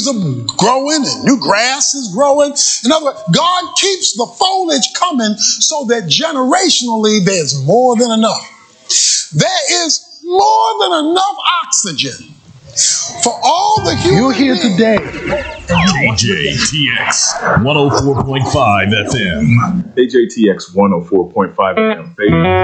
trees are growing and new grass is growing. In other words, God keeps the foliage coming so that generationally there's more than enough. There is more than enough oxygen for all the human You're here today. KJTX 104.5 FM. KJTX 104.5 FM.